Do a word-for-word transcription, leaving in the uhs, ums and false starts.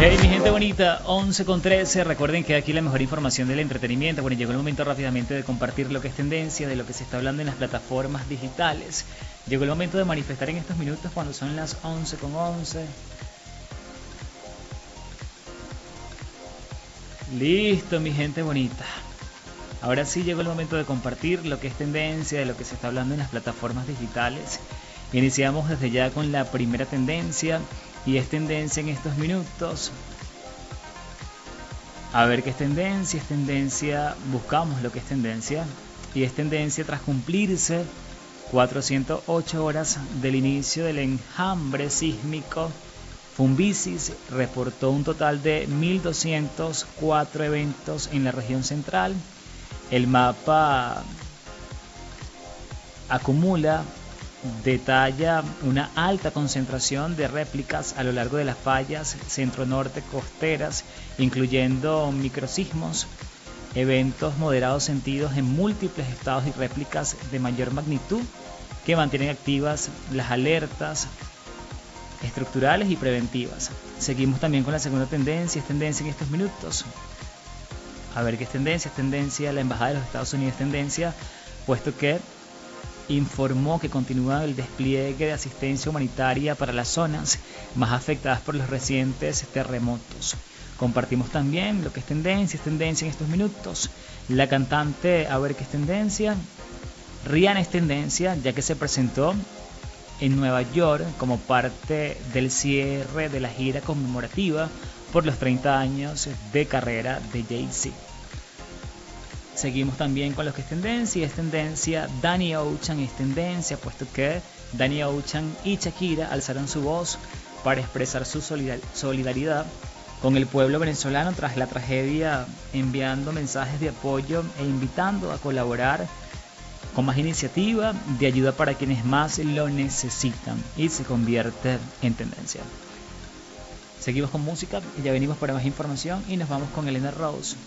Hey mi gente bonita, once con trece, recuerden que aquí la mejor información del entretenimiento. Bueno, llegó el momento rápidamente de compartir lo que es tendencia, de lo que se está hablando en las plataformas digitales. Llegó el momento de manifestar en estos minutos cuando son las once con once. Listo mi gente bonita. Ahora sí llegó el momento de compartir lo que es tendencia, de lo que se está hablando en las plataformas digitales. Iniciamos desde ya con la primera tendencia y es tendencia en estos minutos. A ver qué es tendencia, es tendencia, buscamos lo que es tendencia y es tendencia tras cumplirse cuatrocientas ocho horas del inicio del enjambre sísmico. Fumbisis reportó un total de mil doscientos cuatro eventos en la región central. El mapa acumula, detalla una alta concentración de réplicas a lo largo de las fallas centro-norte costeras, incluyendo microsismos, eventos moderados sentidos en múltiples estados y réplicas de mayor magnitud que mantienen activas las alertas estructurales y preventivas. Seguimos también con la segunda tendencia, es tendencia en estos minutos. A ver qué es tendencia, es tendencia, la Embajada de los Estados Unidos es tendencia, puesto que informó que continúa el despliegue de asistencia humanitaria para las zonas más afectadas por los recientes terremotos. Compartimos también lo que es tendencia, es tendencia en estos minutos. La cantante, a ver qué es tendencia, Rihanna es tendencia, ya que se presentó en Nueva York como parte del cierre de la gira conmemorativa por los treinta años de carrera de Jay-Z. Seguimos también con lo que es tendencia, es tendencia, Danny Ocean es tendencia, puesto que Danny Ocean y Shakira alzaron su voz para expresar su solidaridad con el pueblo venezolano tras la tragedia, enviando mensajes de apoyo e invitando a colaborar con más iniciativa de ayuda para quienes más lo necesitan, y se convierte en tendencia. Seguimos con música y ya venimos para más información y nos vamos con Elena Rose.